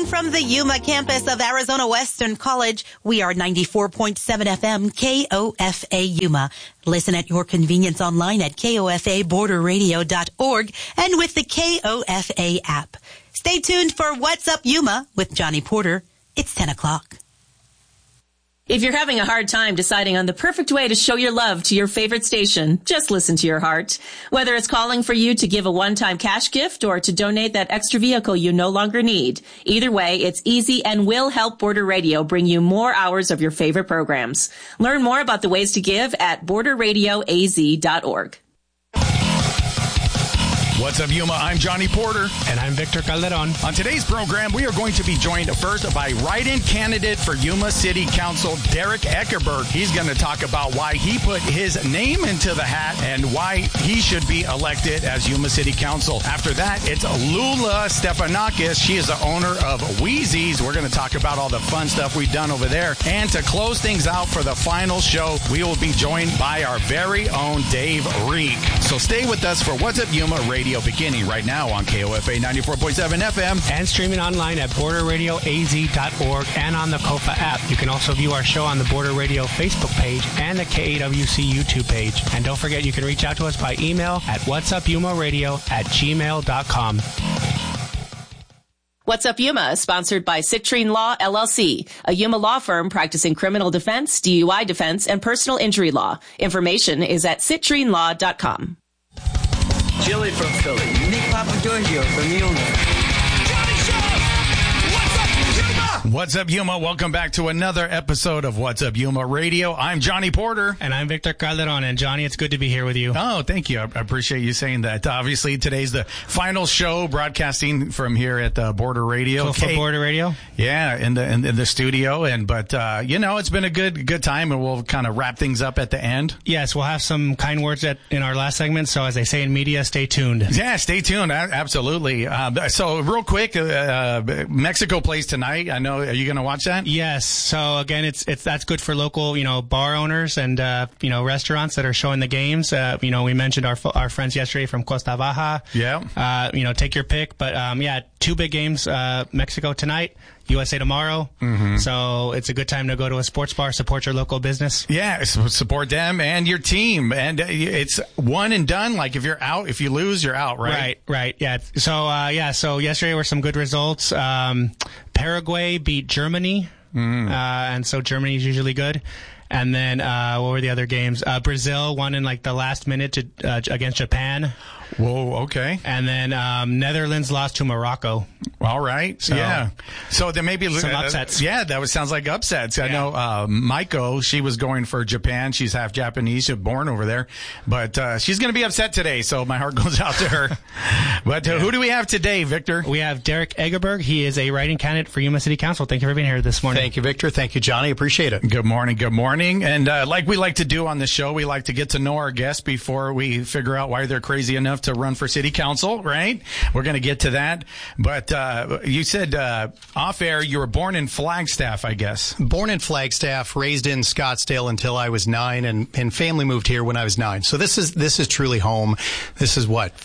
from the Yuma campus of Arizona Western College, we are 94.7 FM KOFA Yuma. Listen at your convenience online at kofaborderradio.org and with the KOFA app. Stay tuned for What's Up Yuma with Johnny Porter. It's 10 o'clock. If you're having a hard time deciding on the perfect way to show your love to your favorite station, just listen to your heart. Whether it's calling for you to give a one-time cash gift or to donate that extra vehicle you no longer need, either way, it's easy and will help Border Radio bring you more hours of your favorite programs. Learn more about the ways to give at borderradioaz.org. What's up, Yuma? I'm Johnny Porter. And I'm Victor Calderon. On today's program, we are going to be joined first by write-in candidate for Yuma City Council, Derek Eckerberg. He's going to talk about why he put his name into the hat and why he should be elected as Yuma City Council. After that, it's Lula Stefanakis. She is the owner of Wheezy's. We're going to talk about all the fun stuff we've done over there. And to close things out for the final show, we will be joined by our very own Dave Reek. So stay with us for What's Up Yuma Radio, beginning right now on KOFA 94.7 FM and streaming online at borderradioaz.org and on the KOFA app. You can also view our show on the Border Radio Facebook page and the KAWC YouTube page. And don't forget, you can reach out to us by email at whatsupyumaradio@gmail.com. What's Up Yuma is sponsored by Citrine Law, LLC, a Yuma law firm practicing criminal defense, DUI defense, and personal injury law. Information is at citrinelaw.com. Chili from Philly. Nick Papagiorgio from Yuma. What's up, Yuma? Welcome back to another episode of What's Up Yuma Radio. I'm Johnny Porter. And I'm Victor Calderon. And Johnny, it's good to be here with you. Oh, thank you. I appreciate you saying that. Obviously, today's the final show broadcasting from here at Border Radio. For Border Radio? Yeah, in the studio. But it's been a good time, and we'll kind of wrap things up at the end. Yes, we'll have some kind words in our last segment. So as they say in media, stay tuned. Yeah, stay tuned. Absolutely. So real quick, Mexico plays tonight. I know. Are you going to watch that? Yes. So again, that's good for local, bar owners and restaurants that are showing the games. We mentioned our friends yesterday from Costa Baja. Yeah. Take your pick, but two big games. Mexico tonight, USA tomorrow. Mm-hmm. So it's a good time to go to a sports bar, support your local business. Yeah, support them and your team. And it's one and done. Like if you're out, if you lose, you're out, right? Right. Yeah. So yesterday were some good results. Paraguay beat Germany. And so Germany is usually good. And then what were the other games? Brazil won in the last minute against Japan. Whoa, okay. And then Netherlands lost to Morocco. All right. So there may be some upsets. That sounds like upsets. Yeah. I know Maiko, she was going for Japan. She's half Japanese. She's born over there. But she's going to be upset today, so my heart goes out to her. But who do we have today, Victor? We have Derek Eckerberg. He is a write-in candidate for Yuma City Council. Thank you for being here this morning. Thank you, Victor. Thank you, Johnny. Appreciate it. Good morning. And like we like to do on the show, we like to get to know our guests before we figure out why they're crazy enough to run for city council, right? We're going to get to that. But you said off air you were born in Flagstaff, I guess. Born in Flagstaff, raised in Scottsdale until I was 9, and family moved here when I was 9. So this is truly home. This is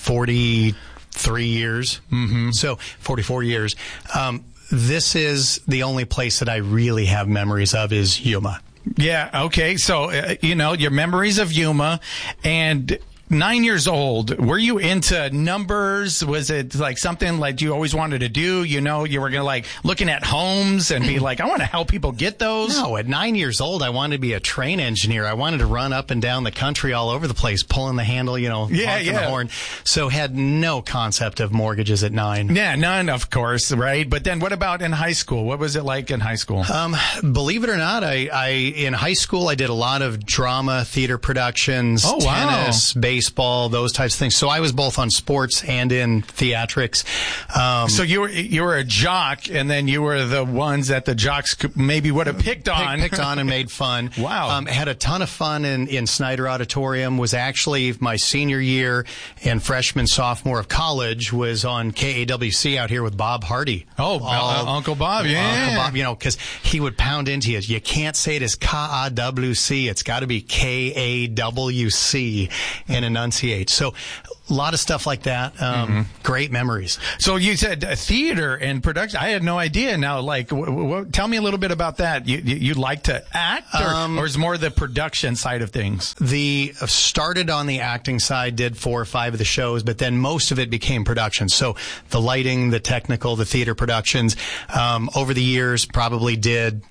43 years? Mm-hmm. So 44 years. This is the only place that I really have memories of is Yuma. Yeah, okay. So, your memories of Yuma and 9 years old, were you into numbers? Was it like something like you always wanted to do? You were going to looking at homes and be like, I want to help people get those? No, at 9 years old, I wanted to be a train engineer. I wanted to run up and down the country all over the place, pulling the handle, honking the horn. So had no concept of mortgages at 9. Yeah, none, of course, right? But then what about in high school? What was it like in high school? Believe it or not, I in high school, I did a lot of drama, theater productions, tennis, baseball, those types of things. So I was both on sports and in theatrics. So you were a jock, and then you were the ones that the jocks maybe would have picked on and made fun. Wow. Had a ton of fun in Snyder Auditorium. Was actually my senior year and freshman, sophomore of college was on KAWC out here with Bob Hardy. Oh, Uncle Bob, yeah. Uncle Bob, because he would pound into you. You can't say it as KAWC. It's got to be KAWC. And enunciate. So a lot of stuff like that. Great memories. So you said theater and production. I had no idea. Now, like, tell me a little bit about that. You like to act, or is more the production side of things? Started on the acting side, did 4 or 5 of the shows, but then most of it became production. So the lighting, the technical, the theater productions. Over the years, probably did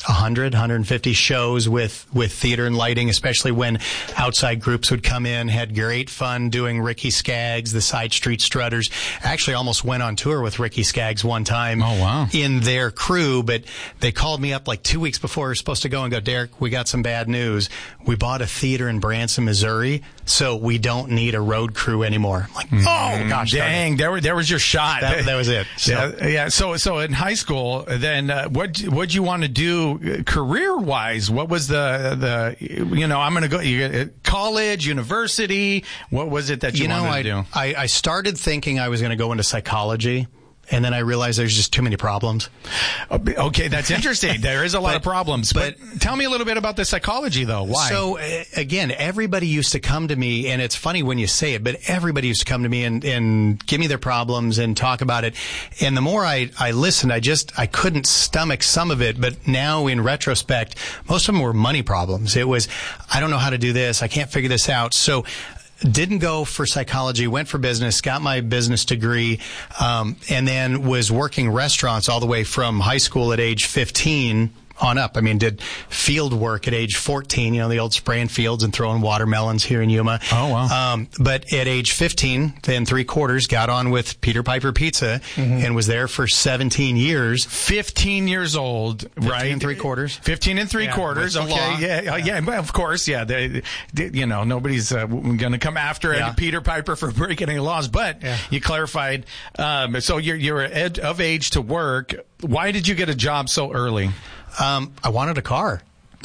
150 shows with theater and lighting, especially when outside groups would come in. Had great fun doing Ricky Skaggs, the Side Street Strutters. Actually almost went on tour with Ricky Skaggs one time. Oh, wow. In their crew, but they called me up like 2 weeks before we were supposed to go and go, Derek, we got some bad news. We bought a theater in Branson, Missouri, so we don't need a road crew anymore. I'm like, oh gosh, dang, there was your shot. That was it. So. Yeah. So in high school, then what'd you want to do career-wise? What was the I'm going to go college, university? What was it that you wanted to do? I started thinking I was going to go into psychology. And then I realized there's just too many problems. Okay, that's interesting. There is a lot of problems. But tell me a little bit about the psychology, though. Why? So, again, everybody used to come to me, and it's funny when you say it, but everybody used to come to me and give me their problems and talk about it. And the more I listened, I couldn't stomach some of it. But now, in retrospect, most of them were money problems. It was, I don't know how to do this. I can't figure this out. So, didn't go for psychology, went for business, got my business degree, and then was working restaurants all the way from high school at age 15 on up. I mean, did field work at age 14, the old spraying fields and throwing watermelons here in Yuma. Oh, wow. But at age 15, then 3/4, got on with Peter Piper Pizza and was there for 17 years. 15 years old, right? 15 3/4. 15 3/4. Okay. Yeah, of course. Yeah. Nobody's going to come after Peter Piper for breaking any laws, but you clarified. So you're of age to work. Why did you get a job so early? I wanted a car.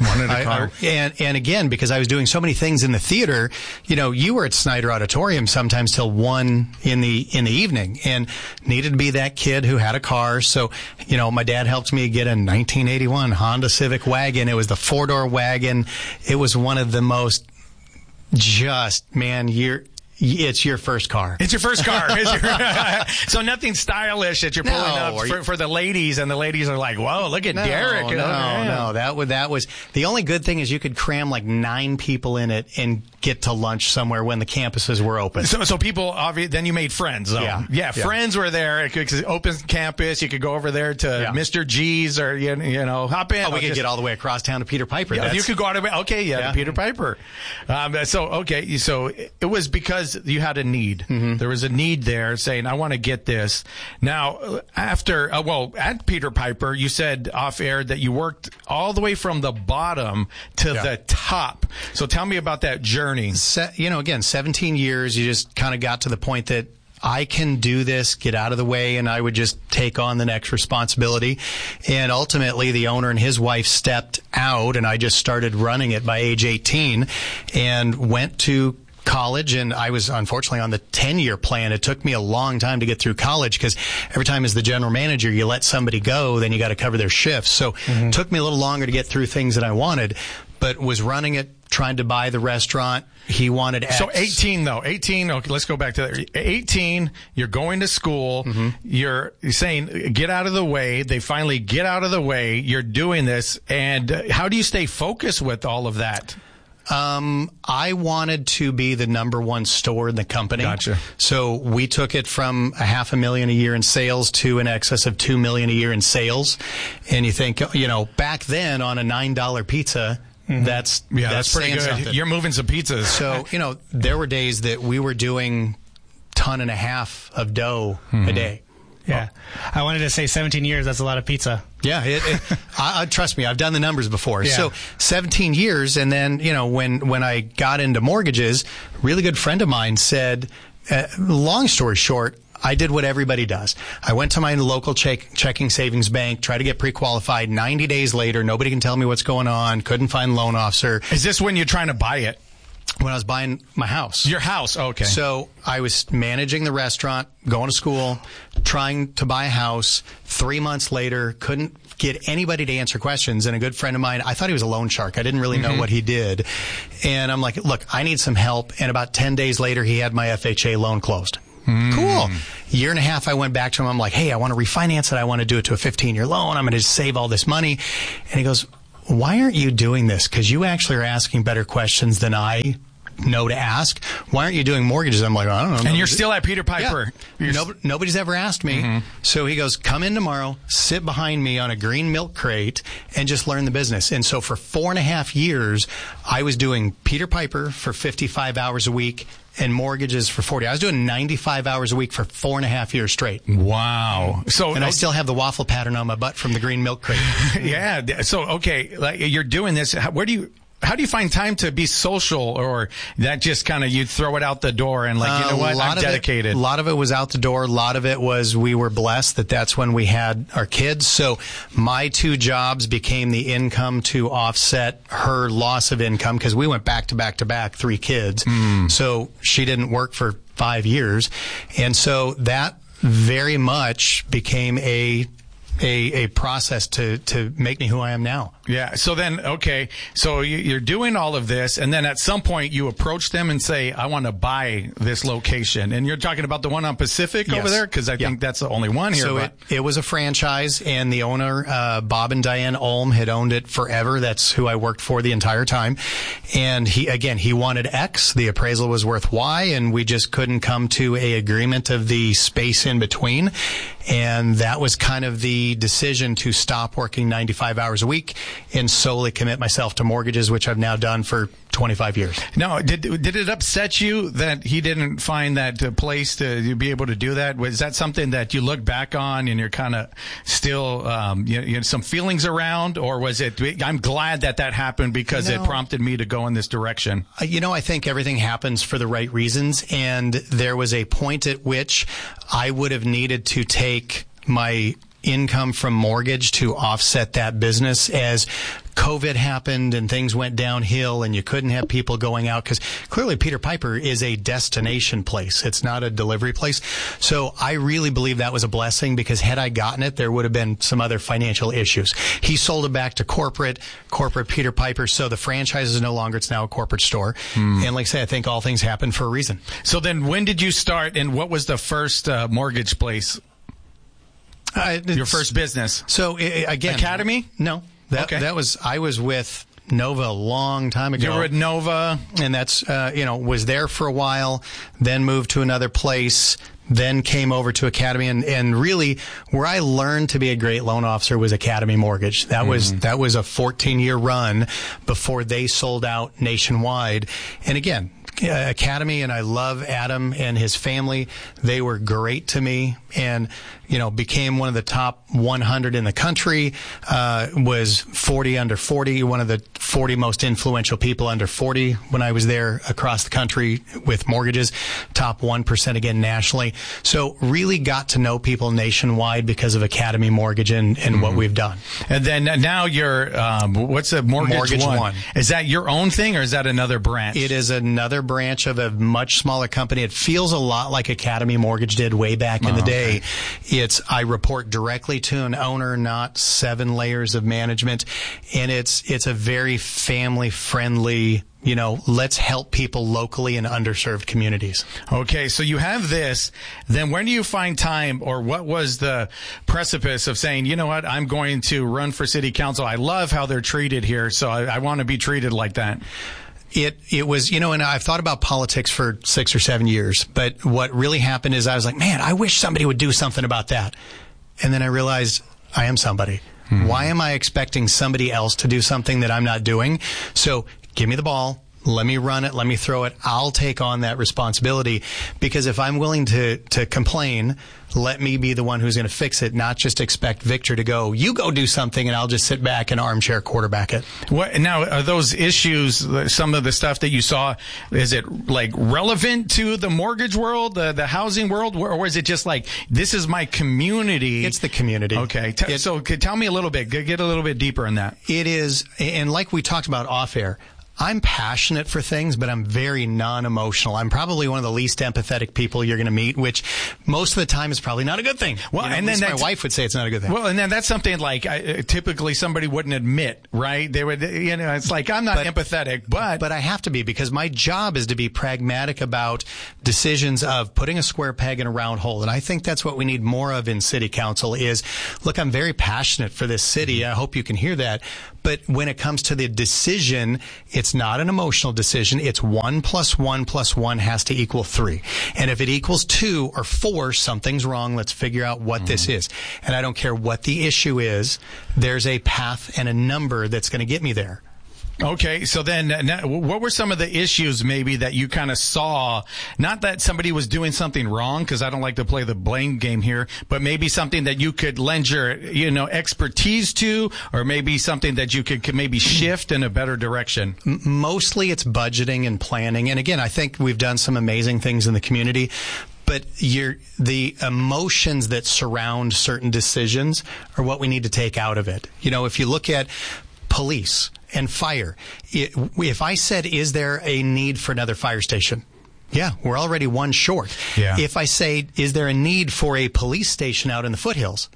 And again, because I was doing so many things in the theater, you were at Snyder Auditorium sometimes till 1 in the evening and needed to be that kid who had a car. So, my dad helped me get a 1981 Honda Civic wagon. It was the 4-door wagon. It was one of the most it's your first car. It's your first car. So nothing stylish that you're pulling up for the ladies, and the ladies are like, "Whoa, look at Derek!" No. That was the only good thing is you could cram like 9 people in it and get to lunch somewhere when the campuses were open. So people then you made friends. Though. Yeah. Friends were there. It's open campus. You could go over there to Mr. G's or hop in. Oh, we could get all the way across town to Peter Piper. Yeah, you could go all the way. Okay, to Peter Piper. So it was because you had a need. There was a need there saying, I want to get this. Now, after, at Peter Piper, you said off air that you worked all the way from the bottom to the top. So tell me about that journey. Again, 17 years, you just kind of got to the point that I can do this, get out of the way, and I would just take on the next responsibility. And ultimately, the owner and his wife stepped out, and I just started running it by age 18 and went to college, and I was unfortunately on the 10-year plan. It took me a long time to get through college because every time as the general manager, you let somebody go, then you got to cover their shifts. So it took me a little longer to get through things that I wanted, but was running it, trying to buy the restaurant. He wanted X. So 18, though. 18, okay, let's go back to that. 18, you're going to school. You're saying, get out of the way. They finally get out of the way. You're doing this. And how do you stay focused with all of that? I wanted to be the number one store in the company. Gotcha. So we took it from $500,000 a year in sales to in excess of $2 million a year in sales. And you think, back then on a $9 pizza, that's pretty good. Something. You're moving some pizzas. So, there were days that we were doing 1.5 tons of dough a day. Yeah. I wanted to say 17 years. That's a lot of pizza. Yeah. Trust me, I've done the numbers before. Yeah. So 17 years. And then, when I got into mortgages, a really good friend of mine said, long story short, I did what everybody does. I went to my local checking savings bank, tried to get pre-qualified. 90 days later, nobody can tell me what's going on. Couldn't find a loan officer. Is this when you're trying to buy it? When I was buying my house. Your house, okay. So I was managing the restaurant, going to school, trying to buy a house. 3 months later, couldn't get anybody to answer questions. And a good friend of mine, I thought he was a loan shark. I didn't really know what he did. And I'm like, look, I need some help. And about 10 days later, he had my FHA loan closed. Cool. Year and a half, I went back to him. I'm like, hey, I want to refinance it. I want to do it to a 15-year loan. I'm going to save all this money. And he goes, why aren't you doing this? Because you actually are asking better questions than I know to ask. Why aren't you doing mortgages? I'm like, I don't know. And you're still at Peter Piper. Yeah. Nobody's ever asked me. So he goes, come in tomorrow, sit behind me on a green milk crate, and just learn the business. And so for 4.5 years, I was doing Peter Piper for 55 hours a week and mortgages for 40. I was doing 95 hours a week for 4.5 years straight. Wow. And I still have the waffle pattern on my butt from the green milk crate. Yeah. So, okay, like you're doing this. How do you find time to be social, or that just kind of you throw it out the door and like, you know what, I'm dedicated? A lot of it was out the door. A lot of it was we were blessed that's when we had our kids. So my 2 jobs became the income to offset her loss of income because we went back to back to back, 3 kids. So she didn't work for 5 years. And so that very much became a process to make me who I am now. Yeah. So then, okay. So you're doing all of this, and then at some point you approach them and say, I want to buy this location. And you're talking about the one on Pacific over there? Because I think that's the only one here. So it was a franchise, and the owner, Bob and Diane Ulm, had owned it forever. That's who I worked for the entire time. And he wanted X. The appraisal was worth Y, and we just couldn't come to a agreement of the space in between. And that was kind of the decision to stop working 95 hours a week and solely commit myself to mortgages, which I've now done for 25 years. Now, did it upset you that he didn't find that place to be able to do that? Was that something that you look back on and you're kind of still, some feelings around, or was it, I'm glad that happened because it prompted me to go in this direction? I think everything happens for the right reasons. And there was a point at which I would have needed to take my income from mortgage to offset that business as COVID happened and things went downhill and you couldn't have people going out, because clearly Peter Piper is a destination place. It's not a delivery place. So I really believe that was a blessing, because had I gotten it, there would have been some other financial issues. He sold it back to corporate Peter Piper. So the franchise is no longer, it's now a corporate store. And like I say, I think all things happen for a reason. So then when did you start, and what was the first mortgage place? Your first business? So again, Academy? No. I was with Nova a long time ago. You were at Nova, and that's was there for a while, then moved to another place, then came over to Academy, and really where I learned to be a great loan officer was Academy Mortgage. That was a 14-year run before they sold out nationwide. And again, Academy, and I love Adam and his family. They were great to me, and became one of the top 100 in the country. Was 40 under 40, one of the 40 most influential people under 40 when I was there across the country with mortgages. Top 1% again nationally. So really got to know people nationwide because of Academy Mortgage and what we've done. And then now you're what's a Mortgage One? Is that your own thing, or is that another branch? It is another branch of a much smaller company. It feels a lot like Academy Mortgage did way back in the day. I report directly to an owner, not 7 layers of management, and it's a very family friendly, let's help people locally in underserved communities. Okay, so you have this. Then when do you find time, or what was the precipice of saying, you know what, I'm going to run for city council? I love how they're treated here, so I want to be treated like that. It was, and I've thought about politics for 6 or 7 years, but what really happened is I was like, man, I wish somebody would do something about that. And then I realized I am somebody. Why am I expecting somebody else to do something that I'm not doing? So give me the ball. Let me run it. Let me throw it. I'll take on that responsibility, because if I'm willing to complain, let me be the one who's going to fix it, not just expect Victor to go, you go do something, and I'll just sit back and armchair quarterback it. What, now, are those issues, some of the stuff that you saw, is it like relevant to the mortgage world, the housing world, or is it just like, this is my community? It's the community. Okay. So tell me a little bit, get a little bit deeper in that. It is, and like we talked about off air, I'm passionate for things, but I'm very non-emotional. I'm probably one of the least empathetic people you're going to meet, which most of the time is probably not a good thing. Well, and then my wife would say it's not a good thing. Well, and then that's something like typically somebody wouldn't admit, right? They would, it's like, I'm not empathetic, but I have to be, because my job is to be pragmatic about decisions of putting a square peg in a round hole. And I think that's what we need more of in city council is, look, I'm very passionate for this city. I hope you can hear that. But when it comes to the decision, it's not an emotional decision. It's 1 + 1 + 1 has to equal 3. And if it equals 2 or 4, something's wrong. Let's figure out what this is. And I don't care what the issue is. There's a path and a number that's going to get me there. Okay, so then what were some of the issues maybe that you kind of saw? Not that somebody was doing something wrong, because I don't like to play the blame game here, but maybe something that you could lend your, expertise to, or maybe something that you could maybe shift in a better direction. Mostly it's budgeting and planning. And again, I think we've done some amazing things in the community. But the emotions that surround certain decisions are what we need to take out of it. If you look at police and fire, if I said, is there a need for another fire station? Yeah, we're already one short. Yeah. If I say, is there a need for a police station out in the foothills?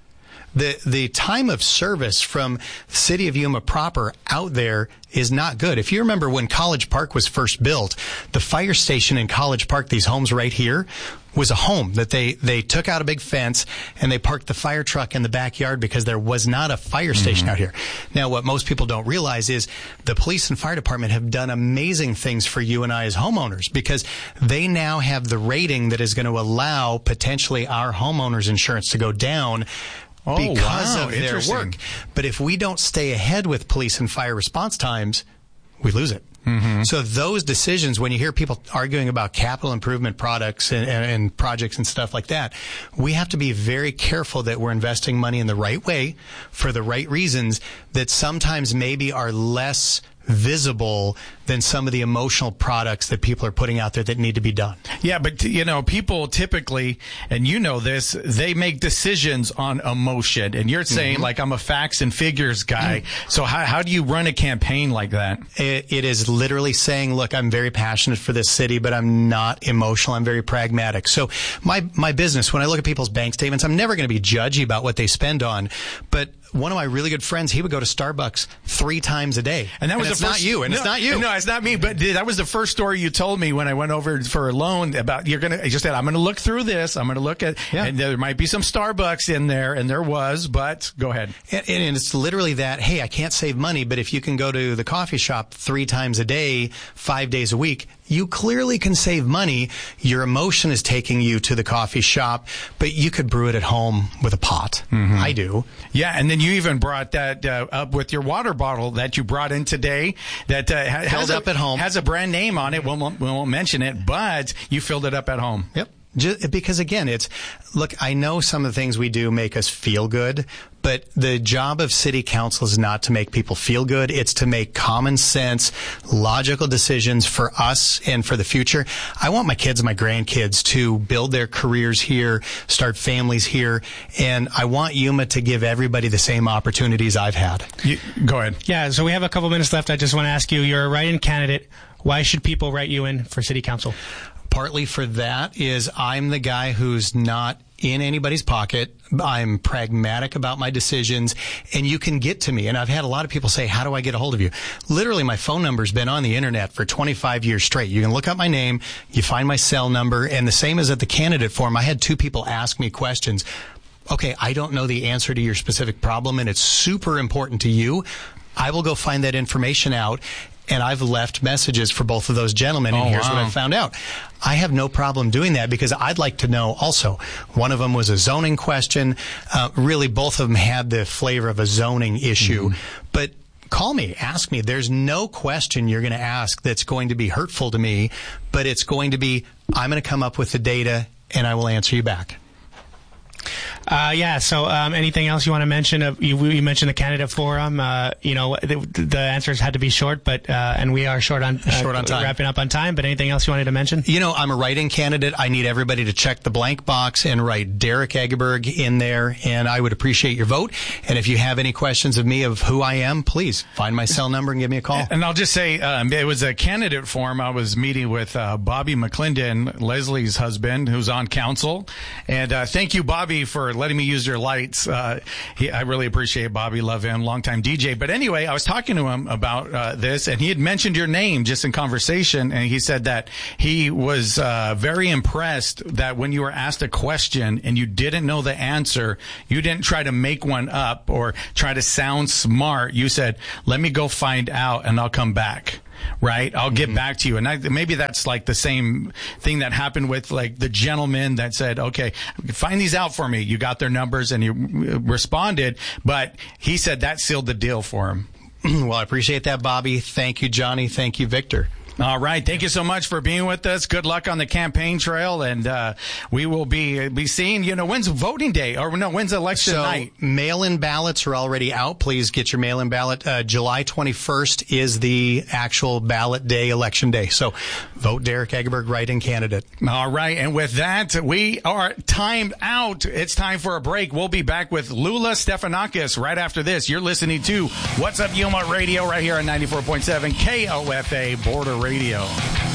The time of service from the city of Yuma proper out there is not good. If you remember when College Park was first built, the fire station in College Park, these homes right here, was a home that they took out a big fence and they parked the fire truck in the backyard because there was not a fire station out here. Now, what most people don't realize is the police and fire department have done amazing things for you and I as homeowners, because they now have the rating that is going to allow potentially our homeowners insurance to go down because of their work. But if we don't stay ahead with police and fire response times, we lose it. So those decisions, when you hear people arguing about capital improvement products and projects and stuff like that, we have to be very careful that we're investing money in the right way for the right reasons that sometimes maybe are less visible than some of the emotional products that people are putting out there that need to be done. Yeah, but people typically, and this, they make decisions on emotion. And you're saying, like, I'm a facts and figures guy. So how do you run a campaign like that? It is literally saying, look, I'm very passionate for this city, but I'm not emotional. I'm very pragmatic. So my business, when I look at people's bank statements, I'm never going to be judgy about what they spend on. But one of my really good friends, he would go to Starbucks 3 times a day. And that was it's not you. And it's not you. No, it's not me. But that was the first story you told me when I went over for a loan about, you just said, I'm going to look through this. I'm going to look at, and there might be some Starbucks in there. And there was, but go ahead. And it's literally that, hey, I can't save money, but if you can go to the coffee shop 3 times a day, 5 days a week, you clearly can save money. Your emotion is taking you to the coffee shop, but you could brew it at home with a pot. I do. Yeah, and then you even brought that up with your water bottle that you brought in today that held up at home. Has a brand name on it. We won't mention it, but you filled it up at home. Yep. Because again, look, I know some of the things we do make us feel good, but the job of city council is not to make people feel good. It's to make common sense, logical decisions for us and for the future. I want my kids and my grandkids to build their careers here, start families here, and I want Yuma to give everybody the same opportunities I've had. Go ahead. Yeah, so we have a couple minutes left. I just want to ask you, you're a write-in candidate. Why should people write you in for city council? Partly for that is I'm the guy who's not in anybody's pocket. I'm pragmatic about my decisions, and you can get to me. And I've had a lot of people say, how do I get a hold of you? Literally, my phone number's been on the internet for 25 years straight. You can look up my name, you find my cell number, and the same as at the candidate forum. I had 2 people ask me questions. Okay, I don't know the answer to your specific problem, and it's super important to you. I will go find that information out. And I've left messages for both of those gentlemen, and here's what I found out. I have no problem doing that because I'd like to know also. One of them was a zoning question. Really, both of them had the flavor of a zoning issue. But call me, ask me. There's no question you're going to ask that's going to be hurtful to me, but it's going to be, I'm going to come up with the data, and I will answer you back. So anything else you want to mention? You mentioned the candidate forum. The answers had to be short, but and we are short on time. Wrapping up on time. But anything else you wanted to mention? I'm a write-in candidate. I need everybody to check the blank box and write Derek Egerberg in there, and I would appreciate your vote. And if you have any questions of me of who I am, please find my cell number and give me a call. And I'll just say it was a candidate forum. I was meeting with Bobby McClendon, Leslie's husband, who's on council. And thank you, Bobby, for letting me use your lights. I really appreciate Bobby. Love him, longtime DJ. But anyway, I was talking to him about this, and he had mentioned your name just in conversation, and he said that he was very impressed that when you were asked a question and you didn't know the answer, you didn't try to make one up or try to sound smart. You said, let me go find out and I'll come back. Right? I'll get back to you. And maybe that's like the same thing that happened with like the gentleman that said, okay, find these out for me. You got their numbers and you responded, but he said that sealed the deal for him. Well, I appreciate that, Bobby. Thank you, Johnny. Thank you, Victor. All right. Thank you so much for being with us. Good luck on the campaign trail. And we will be seeing, when's voting day? Or no, when's election night? Mail-in ballots are already out. Please get your mail-in ballot. July 21st is the actual ballot day, election day. So vote Derek Egerberg, write-in candidate. All right. And with that, we are timed out. It's time for a break. We'll be back with Lula Stefanakis right after this. You're listening to What's Up Yuma Radio right here on 94.7 KOFA Border Radio.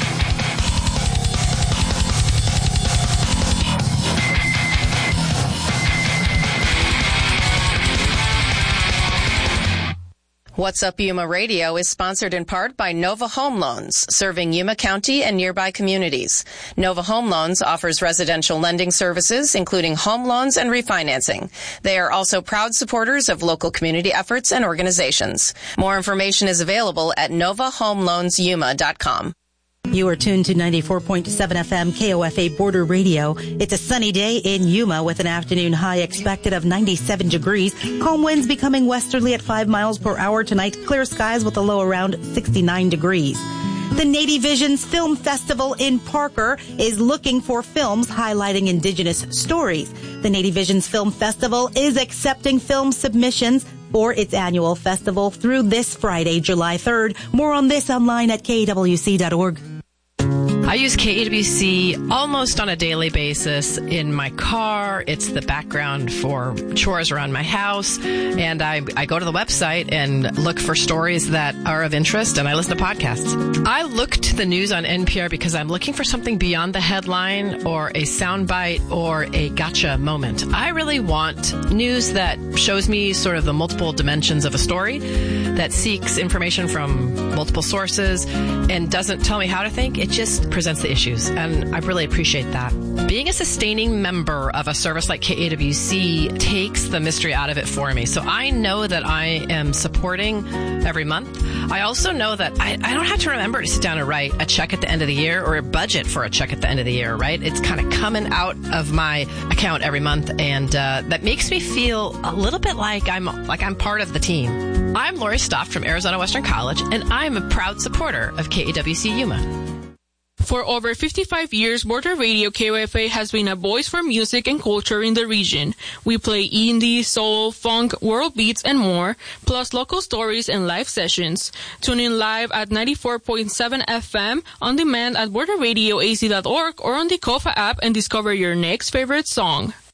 What's Up Yuma Radio is sponsored in part by Nova Home Loans, serving Yuma County and nearby communities. Nova Home Loans offers residential lending services, including home loans and refinancing. They are also proud supporters of local community efforts and organizations. More information is available at novahomeloansyuma.com. You are tuned to 94.7 FM KOFA Border Radio. It's a sunny day in Yuma with an afternoon high expected of 97 degrees. Calm winds becoming westerly at 5 miles per hour tonight. Clear skies with a low around 69 degrees. The Native Visions Film Festival in Parker is looking for films highlighting indigenous stories. The Native Visions Film Festival is accepting film submissions for its annual festival through this Friday, July 3rd. More on this online at kwc.org. I use KAWC almost on a daily basis in my car. It's the background for chores around my house. And I go to the website and look for stories that are of interest, and I listen to podcasts. I look to the news on NPR because I'm looking for something beyond the headline or a soundbite or a gotcha moment. I really want news that shows me sort of the multiple dimensions of a story, that seeks information from multiple sources and doesn't tell me how to think. It just presents the issues, and I really appreciate that. Being a sustaining member of a service like KAWC takes the mystery out of it for me. So I know that I am supporting every month. I also know that I don't have to remember to sit down and write a check at the end of the year or a budget for a check at the end of the year, right? It's kind of coming out of my account every month, and that makes me feel a little bit like I'm part of the team. I'm Lori Stoft from Arizona Western College, and I'm a proud supporter of KAWC Yuma. For over 55 years, Border Radio KOFA has been a voice for music and culture in the region. We play indie, soul, funk, world beats, and more, plus local stories and live sessions. Tune in live at 94.7 FM, on demand at borderradioaz.org, or on the KOFA app and discover your next favorite song.